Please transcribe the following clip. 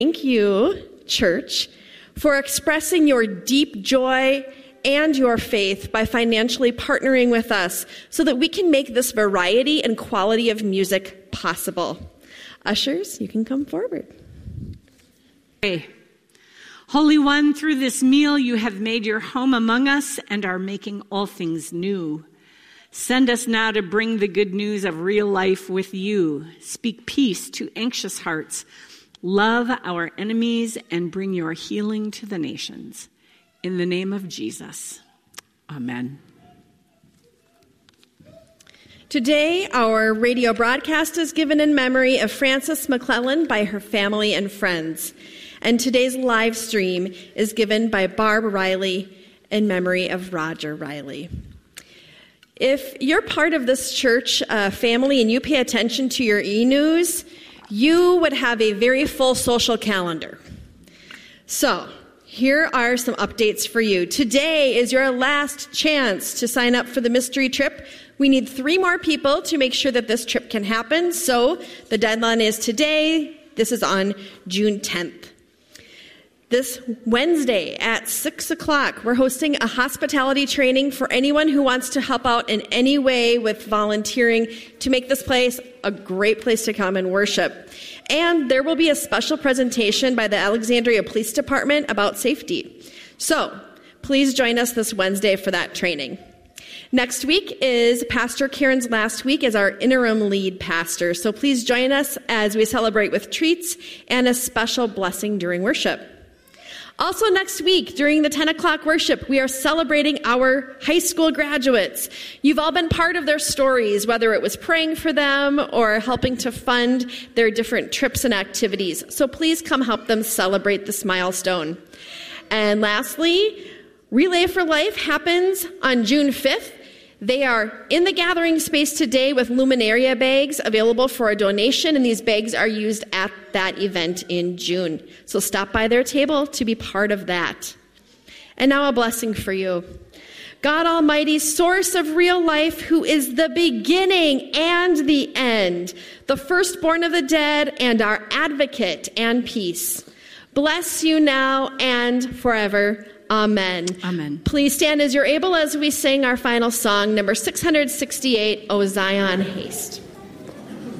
Thank you, church, for expressing your deep joy and your faith by financially partnering with us so that we can make this variety and quality of music possible. Ushers, you can come forward. Hey. Holy One, through this meal you have made your home among us and are making all things new. Send us now to bring the good news of real life with you. Speak peace to anxious hearts. Love our enemies and bring your healing to the nations. In the name of Jesus, amen. Today, our radio broadcast is given in memory of Frances McClellan by her family and friends. And today's live stream is given by Barb Riley in memory of Roger Riley. If you're part of this church family and you pay attention to your e-news, you would have a very full social calendar. So, here are some updates for you. Today is your last chance to sign up for the mystery trip. We need 3 more people to make sure that this trip can happen. So, the deadline is today. This is on June 10th. This Wednesday at 6 o'clock, we're hosting a hospitality training for anyone who wants to help out in any way with volunteering to make this place a great place to come and worship. And there will be a special presentation by the Alexandria Police Department about safety. So please join us this Wednesday for that training. Next week is Pastor Karen's last week as our interim lead pastor. So please join us as we celebrate with treats and a special blessing during worship. Also next week, during the 10 o'clock worship, we are celebrating our high school graduates. You've all been part of their stories, whether it was praying for them or helping to fund their different trips and activities. So please come help them celebrate this milestone. And lastly, Relay for Life happens on June 5th. They are in the gathering space today with Luminaria bags available for a donation, and these bags are used at that event in June. So stop by their table to be part of that. And now a blessing for you. God Almighty, source of real life, who is the beginning and the end, the firstborn of the dead and our advocate and peace, bless you now and forever. Amen. Amen. Please stand as you're able as we sing our final song, number 668, O Zion, Haste.